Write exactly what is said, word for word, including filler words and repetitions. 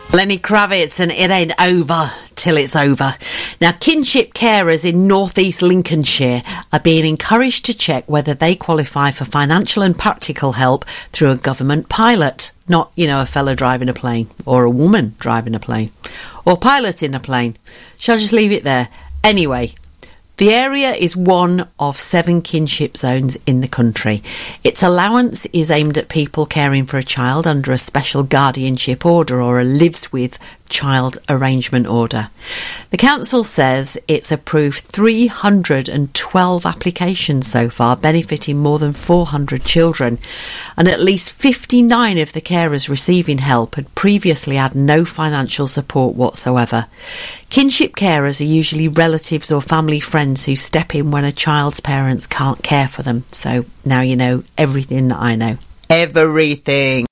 Lenny Kravitz and It Ain't Over Till It's Over. Now, kinship carers in North East Lincolnshire are being encouraged to check whether they qualify for financial and practical help through a government pilot. Not, you know, a fella driving a plane or a woman driving a plane or piloting a plane. Shall I just leave it there? Anyway, the area is one of seven kinship zones in the country. Its allowance is aimed at people caring for a child under a special guardianship order or a lives with child arrangement order. The council says it's approved three hundred twelve applications so far, benefiting more than four hundred children, and at least fifty-nine of the carers receiving help had previously had no financial support whatsoever. Kinship carers are usually relatives or family friends who step in when a child's parents can't care for them. So now you know everything that I know. Everything.